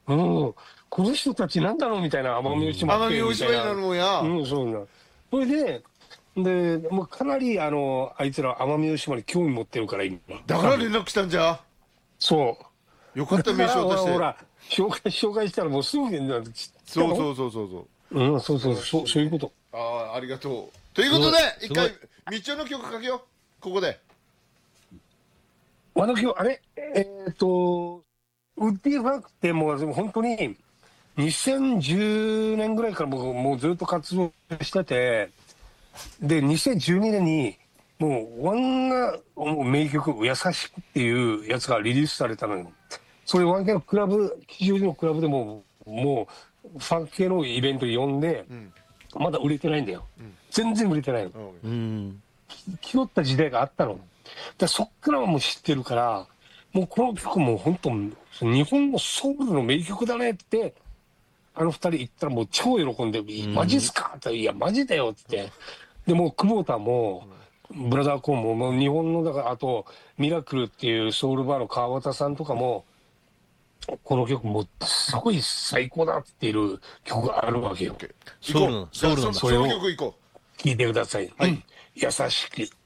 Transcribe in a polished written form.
うん、この人たちなんだろうみたいな、奄美大島って奄美大島になるもんや。 そうな。それで、もうかなりあいつら奄美大島に興味持ってるから今。 だから連絡来たんじゃ。 そう。 よかった、名だから刺渡して。 ほら、紹介したらもうすぐになって知ったの。 そうそうそうそうそう。 うん、そう素晴らしい。 そういうこと。 ああ、ありがとう。ということで、一回、みちおの曲かけよう。ここで。 私は、あれウッディ・ファンクってもう本当に2010年ぐらいから僕もうずっと活動してて、で、2012年にもうワンがもう名曲「優しく」っていうやつがリリースされたのよ。それワン系のクラブ、吉祥寺のクラブでもうファンク系のイベントに呼んで、 うん。 まだ売れてないんだよ。 うん。 全然売れてないの。 うん。 気取った時代があったの。でそっからはもう知ってるから、もうこの曲も本当、日本のソウルの名曲だねって、あの二人言ったらもう超喜んで、マジっすかって、いや、マジだよって。で、もう久保田も、ブラザーコーンも、もう日本の、だから、あと、ミラクルっていうソウルバーの川端さんとかも、この曲もうすごい最高だって言ってる曲があるわけよ。 行こう。じゃあそのそれを曲行こう。 聴いてください。 はいうん、優しく。